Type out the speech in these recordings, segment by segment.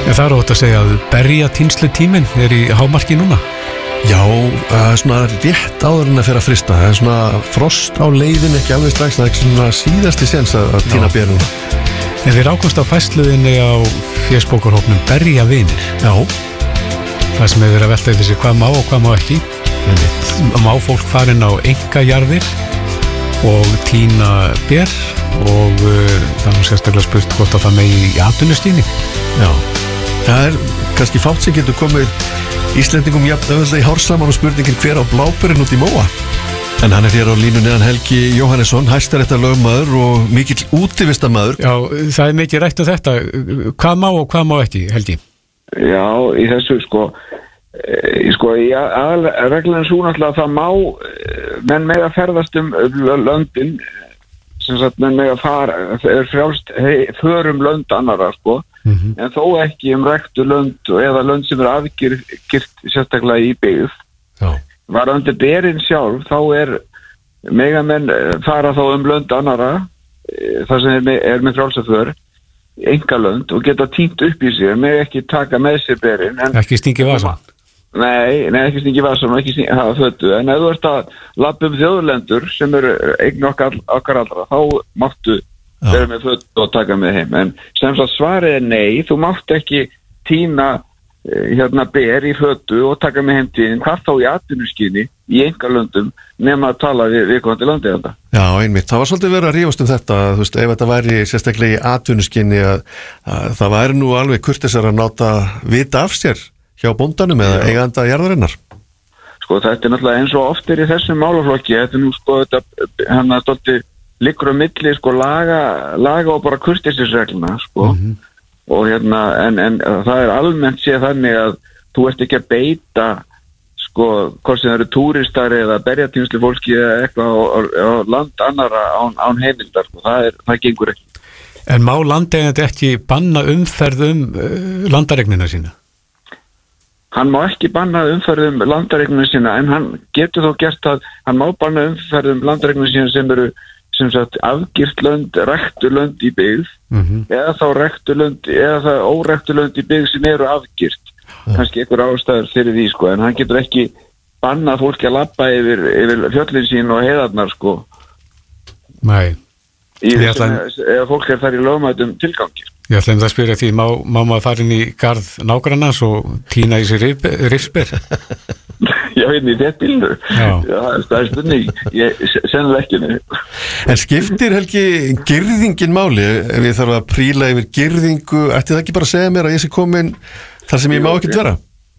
Það er ótt að segja að berjatínslu tíminn í hámarki núna. Já, svona rétt áður en að fyrir að frista. Það svona frost á leiðin, ekki alveg strax. Það ekki svona síðasti séns að tína berjum. En við rákumst á færsluðinni á fésbókarhópnum Berjavinir. Já. Það sem hefur verið að velta yfir sig hvað má og hvað má ekki. Má fólk farin á einkajarðir og tína ber og það er sérstaklega spurt hvort að það megi í atvinnuskyni. Já. Það kannski fátt sem getur komið Íslendingum jafn auðvitað í hár saman og spurningin hver á bláberinn út í móa. En hann hér á línunni, hann Helgi Jóhannesson, hæstaréttarlögmaður og mikill útivistamaður. Já, það mikið rætt þetta. Hvað má og hvað má ekki, Helgi? Já, í þessu reglan svo náttúrulega að það má menn með að ferðast löndin sem sagt menn með að fara frjálst förum lönd annara en þó ekki ræktu lönd eða lönd sem afgirt sérstaklega í byggð. Varðandi berin sjálf þá mega menn fara þá lönd annara þar sem með frjálsaför einkalönd og geta tínt upp í sér með ekki taka með sér berin ekki stingi vasan. Nei, ekki stingi vasan og ekki hafa fötu en ef þú ert að labba þjóðlendur sem eign okkar allra þá máttu vera með fötu og taka með heim en sem sagt svarið nei, þú mátt ekki tína ber í fötu og taka með heim tíðin hvað þá í atvinnuskyni í einkalöndum nema að tala við viðkomandi landeiganda. Já, einmitt. Það var svolítið verið að rífast þetta, þú veist, ef þetta væri sérstaklega í atvinnuskyni að það væri nú alveg kurteisar að láta vita af sér hjá bóndanum eða eiganda jarðarinnar. Þetta náttúrulega eins og oft í þessum málaflokki, þetta nú hann að stolti liggur á milli laga og bara kurteisisregluna, og en það almennt séð þannig að þú ert ekki að beita hvort sem það eru túristar eða berjatínslu fólki eða eitthvað á land annara án heimildar það gengur ekki. En má landeigandi ekki banna umferð landareignina sína? Hann má ekki banna umferð landareignina sína en hann getur þó gert að hann má banna umferð landareignina sína sem eru sem sagt afgirt lönd, ræktu lönd í byggð eða þá ræktu lönd eða það óræktu lönd í byggð sem eru afgirt kannski einhver ástæður fyrir því en hann getur ekki bannað fólki að labba yfir fjöllin sín og heiðarnar Nei eða fólk þar í lögmætum tilgangi. Ég ætla að spyrja því má maður fara inn í garð nágrannans og tína í sér rifsber? Já, inn í þetta bílnu. Það spurning, ég sennilega ekki nefn. En skiptir Helgi girðingin máli ef ég þarf að príla yfir girðingu, ætti það ekki bara að segja mér að ég sé komin þar sem ég má ekkert vera?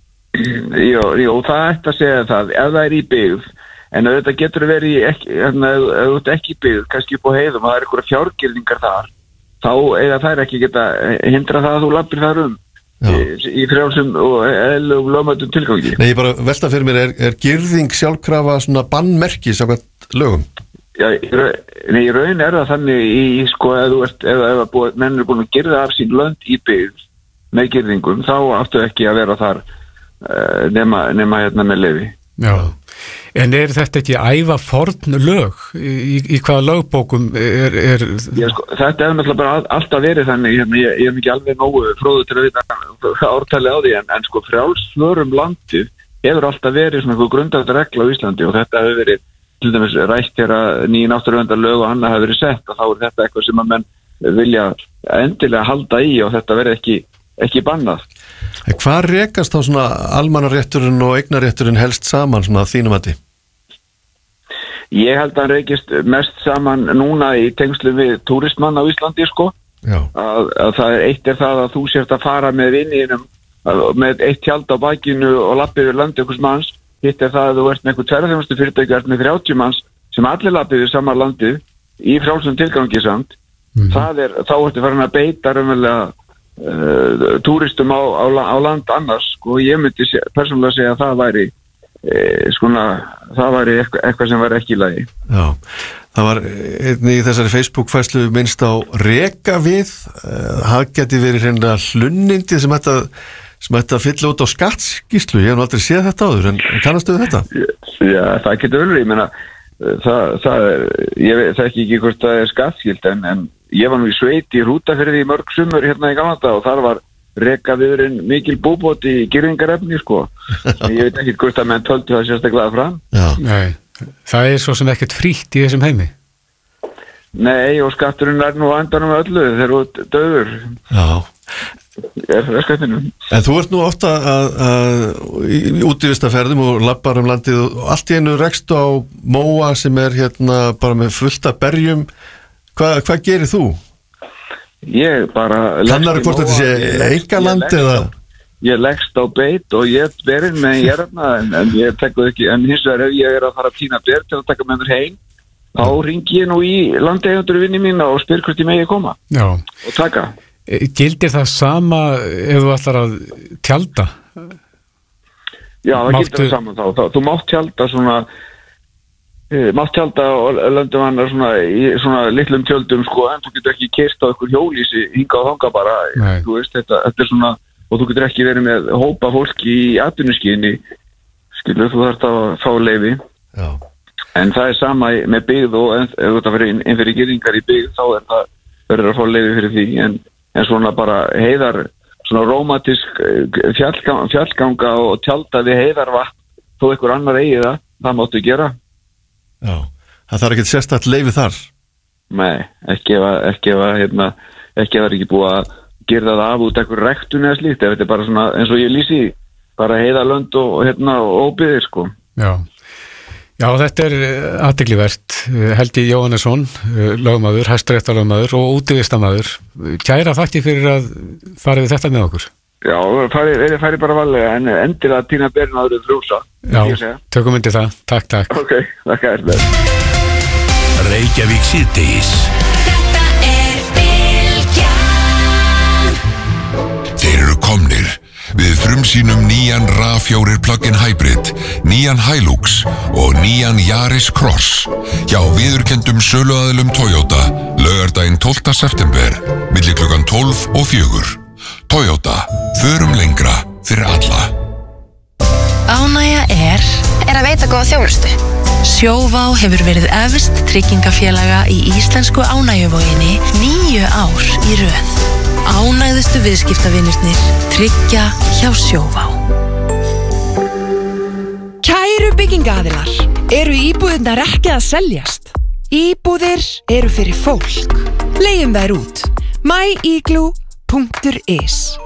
Jú, það ætti að segja það, ef það í byggð, en þetta getur verið ekki byggð, kannski upp á heiðum, það einhverja fjárgirðingar þar, þá eiga þær ekki geta hindra það að þú labbir þar í frjálsum og eðlugum lögmætum tilgangi. Nei, ég bara velta fyrir mér, er girðing sjálfkrafa svona bannmerki samkvæmt lögum? Já, í raun það þannig ef menn búin að girða af sín lönd í byggð með girðingum, þá áttu ekki að vera þar nema með leyfi. Já. En þetta ekki ævaforn lög? Í hvaða lögbókum Þetta náttúrulega bara alltaf verið þannig, ég ekki alveg nógu fróðu til að vita ártali á því, en frjálsförum landið hefur alltaf verið svona einhver grundvallarregla á Íslandi og þetta hefur verið til dæmis rætt hér að nýja náttúruverndarlög og annað hefur verið sett og þá þetta eitthvað sem að menn vilja endilega halda í og þetta verið ekki bannað. Hvað rekast þá svona almannarétturinn og eignarétturinn helst saman svona þínum að því? Ég held að hann rekist mest saman núna í tengslum við túristmann á Íslandi að það eitt það að þú sért að fara með vinninum með eitt tjald á bakinu og lappi yfir landi einhvers manns, hitt það að þú ert með einhver ferðaþjónustu fyrirtæki með 30 manns sem allir lappi yfir sama landið í frjálsum tilgangi samt þá ertu farin að beita raunverulega túristum á land annars og ég myndi persónulega segja að það væri eitthvað sem væri ekki í lagi. Já, það var einnig í þessari Facebook-færslu minnst á rekavið, það geti verið hreinlega hlunnindi sem ætti að fylla út á skattskýrslu, ég hef aldrei séð þetta áður, en kannastu við þetta? Já, það getur verið, ég meina ég þekki ekki hvort það skattskýrt en ég var nú í sveit í Hrútafirði í mörg sumur hérna í gamla daga og þar var rekaviðurinn mikil búbót í girðingarefni, sko. Ég veit ekki hvort að menn töldu það sérstaklega fram. Nei, það svo sem ekkert frítt í þessum heimi. Nei, og skatturinn nú á endanum öllu þegar þú döður. Skattinum. En þú ert nú ofta í útivistarferðum og lappar landið og allt í einu rekstu á móa sem hérna bara með fullt af berjum. Hvað gerir þú? Ég bara... Kannar hvort þetta sé einkaland eða... Ég leggst á beit og ég berinn með hérna en ég tekkuð ekki, en hins vegar ef ég að fara að tína ber til að taka með mér heim, þá ringi ég nú í landeigendur vinni mína og spyr hvort ég megi koma. Já. Og taka. Gildir það sama ef þú ætlar að tjalda? Já, það gildir það saman þá. Þú mátt tjalda svona, mátt tjalda og löndum hann í svona litlum tjöldum, sko, en þú getur ekki keyrt á ykkur hjólísi hinga og þanga bara. Nei. Þú veist, þetta svona, og þú getur ekki verið með hópa fólki í atvinnuskyni, skilur, þú þarft að fá leyfi. Já. En það sama með byggð og ef þetta fyrir inn fyrir girðingar í byggð, þá það verður að fá leyfi fyrir því, en svona bara heiðar, svona rómatísk fjallganga og tjálta við heiðarvatn, þó einhver annar eigi það máttu gera. Já, það þarf ekki sérstakt leyfi þar? Nei, ekki ef það er ekki búið að gera það af út eitthvað ræktun eða slíkt, ef þetta er bara svona, eins og ég lýsi, bara heiðarlönd og óbyggðir, sko. Já, þetta er athyglivert. Helgi Jóhannesson, lögmaður, hæstaréttarlögmaður og útivistarmaður. Kæra þakki fyrir að fara við þetta með okkur. Já, fari bara varlega, en endilega að tína berin að öðru frúsa. Já, tökum undir það. Takk. Ok, þakka þér. Reykjavík síðdegis. Þeir eru komnir. Við frumsýnum nýjan RAV4 plug-in hybrid, nýjan Hilux og nýjan Yaris Cross hjá viðurkenndum söluaðilum Toyota laugardaginn 12. september milli klukkan 12 og 4. Toyota, förum lengra fyrir alla. Ánægja er að veita góða þjónustu. Sjóvá hefur verið efst tryggingafélaga í íslensku ánægjuvoginni 9 ár í röð. Ánægðustu viðskiptavinirnir tryggja hjá Sjóvá. Kæru byggingaaðilar, eru íbúðirnar ekki að seljast? Íbúðir eru fyrir fólk. Leigjum þær út. myigloo.is